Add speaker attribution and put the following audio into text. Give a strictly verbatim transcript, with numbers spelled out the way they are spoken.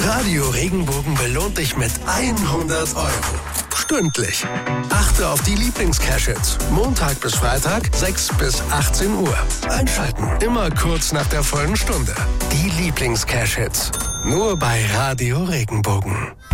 Speaker 1: Radio Regenbogen belohnt dich mit hundert Euro. Stündlich. Achte auf die Lieblings-Cash-Hits. Montag bis Freitag, sechs bis achtzehn Uhr. Einschalten. Immer kurz nach der vollen Stunde. Die Lieblings-Cash-Hits. Nur bei Radio Regenbogen.